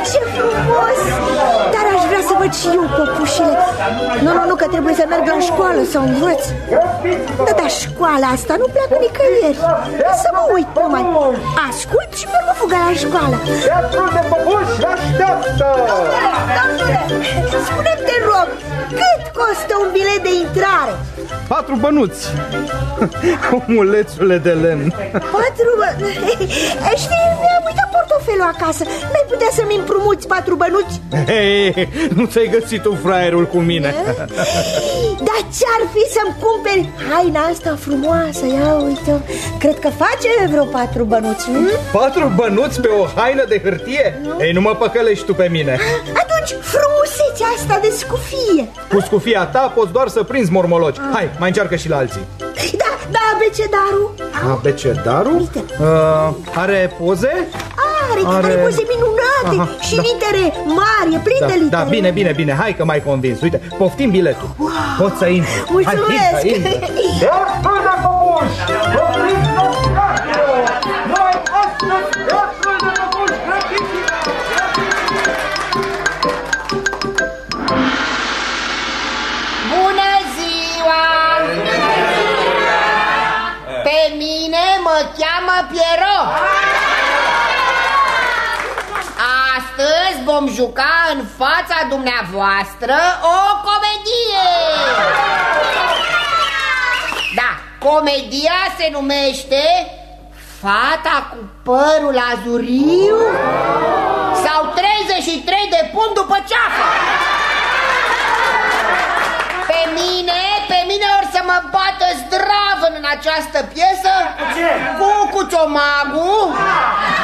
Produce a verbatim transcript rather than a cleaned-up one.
Ce frumos! Dar aș vrea să văd și eu păpușile. Nu, nu, nu, că trebuie să merg la școală să învăț. Da, dar școala asta nu pleacă nicăieri. Să mă uit numai. Ascult și pe urmă fugă la școală. Teatrul de păpuși așteaptă! Domnule, spune-mi, te rog, cât costă un bilet de intrare? Patru bănuți. Omulețule de lemn. Patru bănuți? Știi, mi-am uitat portofelul acasă. N-ai putea să-mi împrumuți patru bănuți? Hei, nu ți-ai găsit tu fraierul cu mine. Dar ce-ar fi să-mi cumperi haina asta frumoasă? Ia uite, cred că face vreo patru bănuți, hm? Patru bănuți pe o haină de hârtie? Nu? Ei, nu mă păcălești tu pe mine. Atunci frumusețea asta de scufie. Cu scufia ta poți doar să prinzi mormoloci. Hai, mai încearcă și la alții. Da, da, abecedarul. Abecedarul? Uh, are poze? Are, are, are poze minunate. Aha, și da. Litere mari, e plin da, de litere. Da, bine, bine, bine, hai că m-ai convins. Uite, poftim biletul. Wow. Poți să intri. Mulțumesc. Hai, intră, intră. Teatrul de păpuși! Opriți spectacolul! Noi astăzi teatrul de păpuși grăbiți! Bună ziua! Pe mine mă cheamă Piero. Astăzi vom juca în fața dumneavoastră o comedie. Da, comedia se numește Fata cu părul azuriu sau treizeci și trei de pumni după ceafă. Pe mine, pe mine or să mă bată zdravăn în această piesă cu Cuciomagu,